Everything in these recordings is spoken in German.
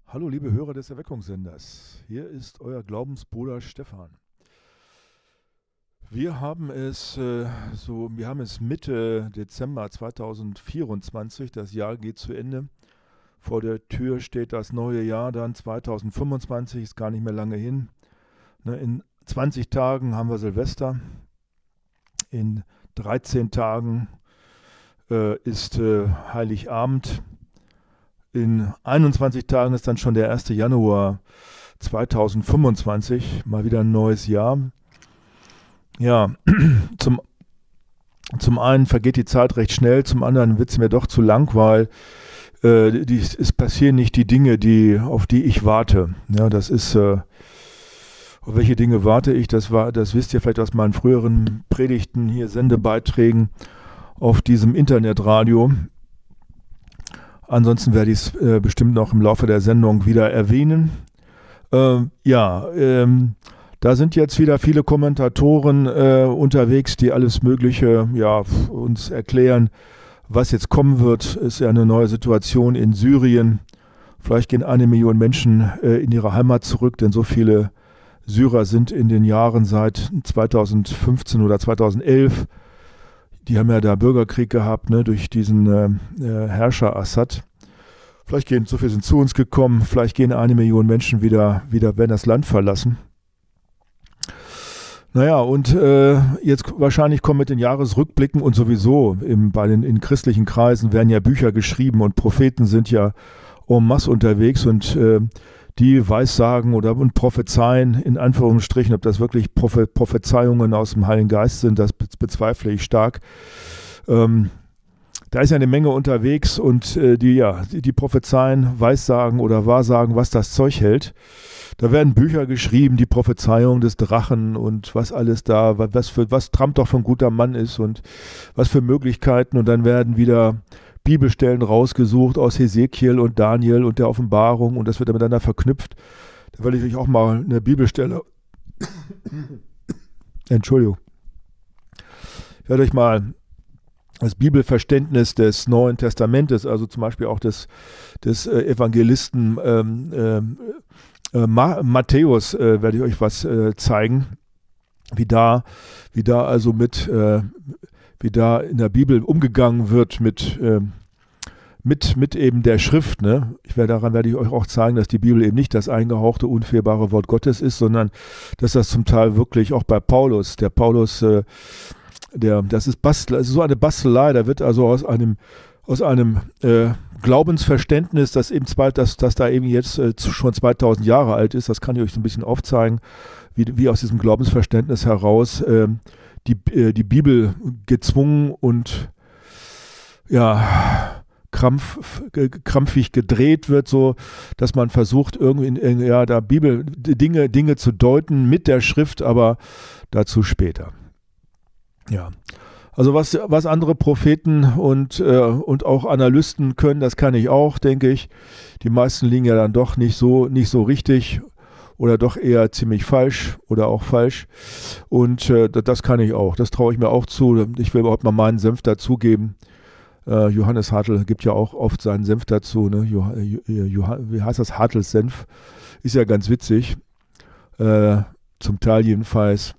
Hallo liebe Hörer des Erweckungssenders, hier ist euer Glaubensbruder Stefan. Wir haben es Mitte Dezember 2024, das Jahr geht zu Ende. Vor der Tür steht das neue Jahr dann 2025, ist gar nicht mehr lange hin. In 20 Tagen haben wir Silvester, in 13 Tagen ist Heiligabend. In 21 Tagen ist dann schon der 1. Januar 2025, mal wieder ein neues Jahr. Ja, zum einen vergeht die Zeit recht schnell, zum anderen wird es mir doch zu lang, weil es passieren nicht die Dinge, auf die ich warte. Ja, das ist, auf welche Dinge warte ich? Das wisst ihr vielleicht aus meinen früheren Predigten, hier Sendebeiträgen auf diesem Internetradio. Ansonsten werde ich es bestimmt noch im Laufe der Sendung wieder erwähnen. Da sind jetzt wieder viele Kommentatoren unterwegs, die alles Mögliche uns erklären, was jetzt kommen wird. Es ist ja eine neue Situation in Syrien. Vielleicht gehen 1 Million Menschen in ihre Heimat zurück, denn so viele Syrer sind in den Jahren seit 2015 oder 2011. Die haben ja da Bürgerkrieg gehabt, durch diesen Herrscher Assad. Vielleicht so viele sind zu uns gekommen, vielleicht gehen 1 Million Menschen wieder werden das Land verlassen. Naja, und jetzt wahrscheinlich kommen mit den Jahresrückblicken und sowieso in christlichen Kreisen werden ja Bücher geschrieben und Propheten sind ja en masse unterwegs und die Weissagen und prophezeien, in Anführungsstrichen, ob das wirklich Prophezeiungen aus dem Heiligen Geist sind, das bezweifle ich stark. Da ist ja eine Menge unterwegs und die prophezeien, Weissagen oder Wahrsagen, was das Zeug hält. Da werden Bücher geschrieben, die Prophezeiung des Drachen und was alles da, was Trump doch für ein guter Mann ist und was für Möglichkeiten. Und dann werden wieder Bibelstellen rausgesucht aus Hesekiel und Daniel und der Offenbarung und das wird dann miteinander verknüpft. Da werde ich euch auch mal eine Bibelstelle Entschuldigung. Ich werde euch mal das Bibelverständnis des Neuen Testamentes, also zum Beispiel auch des Evangelisten Matthäus, werde ich euch was zeigen, wie da in der Bibel umgegangen wird mit eben der Schrift. Daran werde ich euch auch zeigen, dass die Bibel eben nicht das eingehauchte, unfehlbare Wort Gottes ist, sondern dass das zum Teil wirklich auch bei Paulus, das ist so eine Bastelei, da wird also aus einem Glaubensverständnis, das da eben jetzt schon 2000 Jahre alt ist, das kann ich euch so ein bisschen aufzeigen, wie aus diesem Glaubensverständnis heraus die Bibel gezwungen und krampfig gedreht wird, so dass man versucht, irgendwie in der Bibel Dinge zu deuten mit der Schrift, aber dazu später. Ja, also was andere Propheten und auch Analysten können, das kann ich auch, denke ich. Die meisten liegen ja dann doch nicht so richtig oder doch eher ziemlich falsch oder auch falsch. Und das kann ich auch, das traue ich mir auch zu. Ich will überhaupt mal meinen Senf dazugeben. Johannes Hartl gibt ja auch oft seinen Senf dazu. Wie heißt das? Hartls Senf. Ist ja ganz witzig. Zum Teil jedenfalls.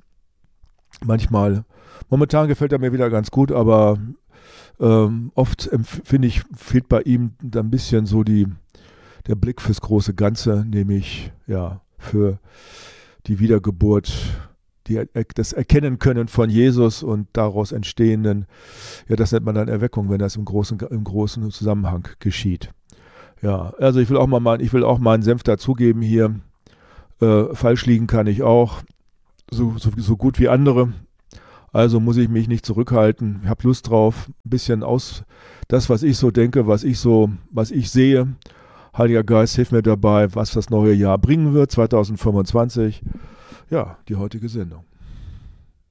Momentan gefällt er mir wieder ganz gut, aber oft finde ich, fehlt bei ihm da ein bisschen so der Blick fürs große Ganze, nämlich für die Wiedergeburt, das Erkennen können von Jesus und daraus entstehenden, das nennt man dann Erweckung, wenn das im großen Zusammenhang geschieht. Ja, also ich will auch meinen Senf dazugeben hier. Falsch liegen kann ich auch, so gut wie andere. Also muss ich mich nicht zurückhalten. Ich habe Lust drauf, ein bisschen das, was ich so denke, was ich sehe. Heiliger Geist, hilf mir dabei, was das neue Jahr bringen wird, 2025. Ja, die heutige Sendung.